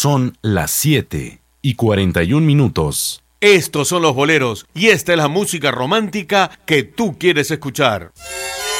Son las 7:41. Estos son los boleros y esta es la música romántica que tú quieres escuchar.